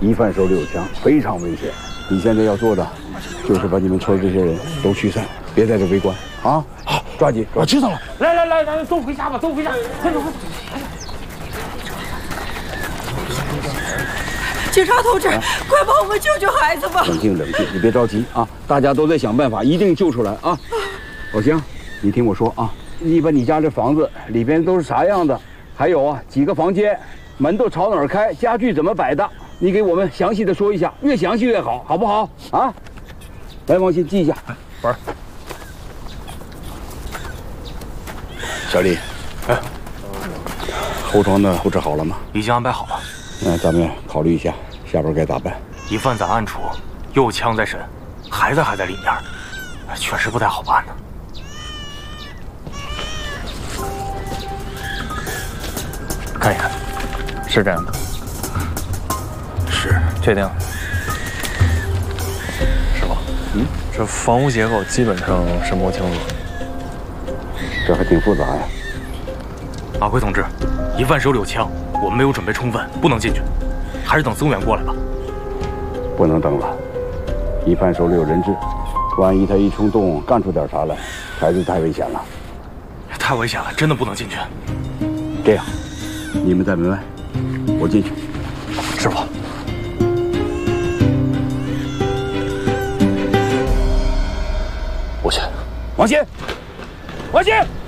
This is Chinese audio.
一犯手里有枪，非常危险。你现在要做的，就是把你们村这些人都驱散，别在这围观啊！好，抓紧！ 我知道了。 来，都回家吧，都回家，快走！ 警察同志，快帮我们救救孩子吧！ 冷静，你别着急啊！大家都在想办法，一定救出来啊！老乡，你听我说啊，你把你家这房子里边都是啥样的，还有啊几个房间，门都朝哪儿开，家具怎么摆的，你给我们详细的说一下，越详细越好，好不好？啊！来，王鑫记一下。 玩。 小李，后窗的布置好了吗？ 已经安排好了。 那咱们考虑一下，下边该咋办？ 疑犯在暗处，又有枪在身，孩子还在里面，确实不太好办呢。 看一看，是这样的。 是， 确定。师傅，这房屋结构基本上是摸清楚了。 这还挺复杂呀。 阿辉同志，疑犯手里有枪，我们没有准备充分，不能进去，还是等增援过来吧。 不能等了，疑犯手里有人质，万一他一冲动干出点啥来，孩子太危险了。 太危险了，真的不能进去。 这样，你们在门外，我进去。 师傅， 我去。王鑫，王鑫。